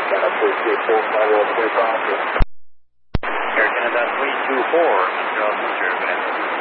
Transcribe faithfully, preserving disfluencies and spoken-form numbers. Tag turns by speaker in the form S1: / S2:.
S1: Canada three two four, fly roll clear crossing.
S2: Air Canada three two four, Montreal, Montreal,